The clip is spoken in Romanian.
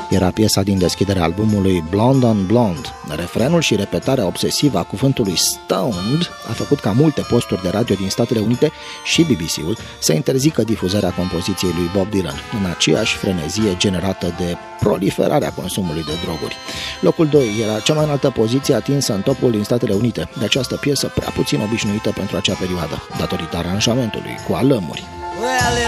Era piesa din deschiderea albumului Blonde on Blonde. Refrenul și repetarea obsesivă a cuvântului stoned a făcut ca multe posturi de radio din Statele Unite și BBC-ul să interzică difuzarea compoziției lui Bob Dylan, în aceeași frenezie generată de proliferarea consumului de droguri. Locul 2 era cea mai înaltă poziție atinsă în topul din Statele Unite de această piesă prea puțin obișnuită pentru acea perioadă, datorită aranjamentului cu alămuri. Well,